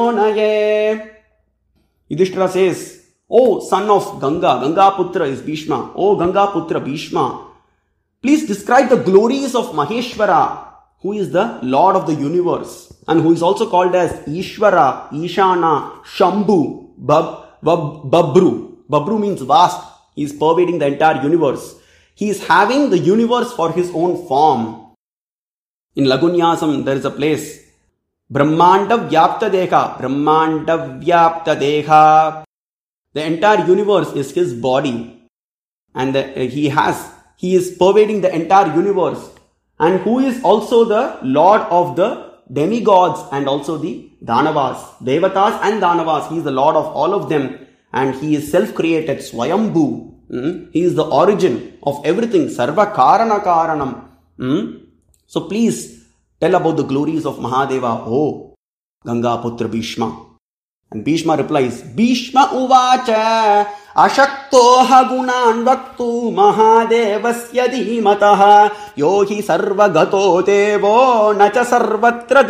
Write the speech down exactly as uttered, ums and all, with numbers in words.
Yudhishthira says, "Oh, son of Ganga, Ganga Putra is Bhishma. Oh, Ganga Putra Bhishma, please describe the glories of Maheshwara, who is the Lord of the universe and who is also called as Ishvara, Ishana, Shambhu, Bab, Bab, Babru. Babru means vast. He is pervading the entire universe. He is having the universe for his own form." In Lagunyasam, there is a place. Brahmanda Vyapta Deha. Brahmanda Vyapta Deha. The entire universe is his body. And the, he has, he is pervading the entire universe. And who is also the Lord of the demigods and also the Danavas. Devatas and Danavas. He is the Lord of all of them. And he is self-created. Swayambhu. Mm? He is the origin of everything. Sarva Karana Karanam. Mm? So please tell about the glories of Mahadeva, oh Ganga Putra Bhishma. And Bhishma replies, Bhishma uvacha ashaktoha gunan vaktu mahadevasya dhimataha yohi sarvagato devo nacha sarvatra